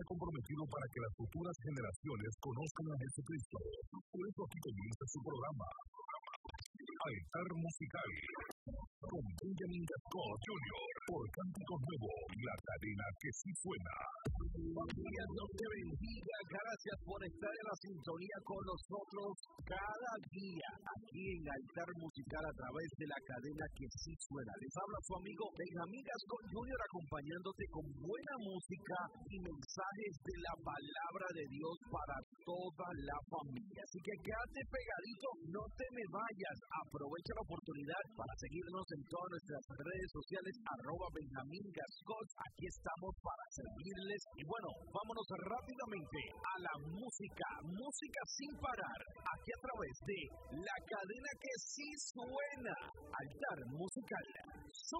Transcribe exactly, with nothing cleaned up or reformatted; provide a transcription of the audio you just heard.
comprometido para que las futuras generaciones conozcan a Jesucristo. Por eso aquí comienza su programa, Altar Musical, con Benjamin Gascón junior por Cántico Nuevo, la cadena que sí suena. Familia, Dios te bendiga. Gracias por estar en la sintonía con nosotros cada día aquí en Altar Musical a través de la cadena que sí suena. Les habla su amigo Benjamin Gascón junior acompañándote con buena música y mensajes de la palabra de Dios para toda la familia. Así que quédate pegadito, no te me vayas. Aprovecha la oportunidad para seguirnos en todas nuestras redes sociales, arroba Benjamín Gascón. Aquí estamos para servirles. Y bueno, vámonos rápidamente a la música, música sin parar, aquí a través de la cadena que sí suena, Altar Musical.